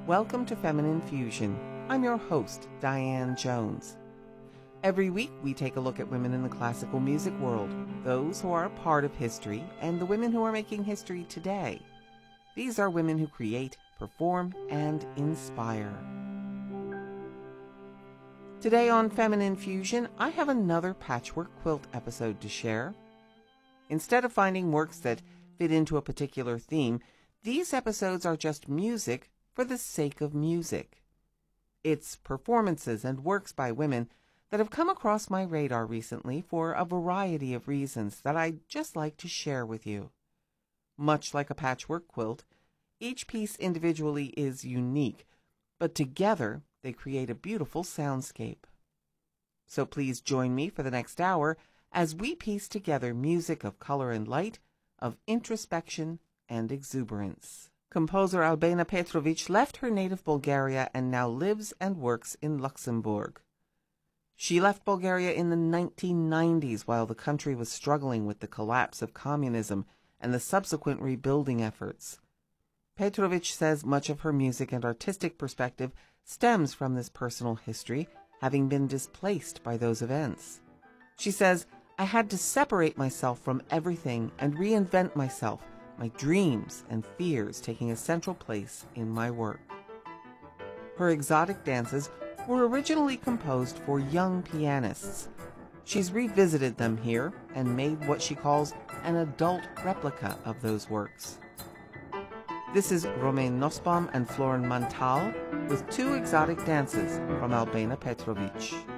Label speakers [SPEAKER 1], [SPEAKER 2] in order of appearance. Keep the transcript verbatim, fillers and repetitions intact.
[SPEAKER 1] Welcome to Feminine Fusion. I'm your host, Diane Jones. Every week we take a look at women in the classical music world, those who are a part of history, and the women who are making history today. These are women who create, perform, and inspire. Today on Feminine Fusion, I have another patchwork quilt episode to share. Instead of finding works that fit into a particular theme, these episodes are just music for the sake of music. It's performances and works by women that have come across my radar recently for a variety of reasons that I'd just like to share with you. Much like a patchwork quilt, each piece individually is unique, but together they create a beautiful soundscape. So please join me for the next hour as we piece together music of color and light, of introspection and exuberance. Composer Albena Petrovic left her native Bulgaria and now lives and works in Luxembourg. She left Bulgaria in the nineteen nineties while the country was struggling with the collapse of communism and the subsequent rebuilding efforts. Petrovic says much of her music and artistic perspective stems from this personal history, having been displaced by those events. She says, "I had to separate myself from everything and reinvent myself, my dreams and fears taking a central place in my work." Her exotic dances were originally composed for young pianists. She's revisited them here and made what she calls an adult replica of those works. This is Romain Nussbaum and Florin Mantal with two exotic dances from Albena Petrovic.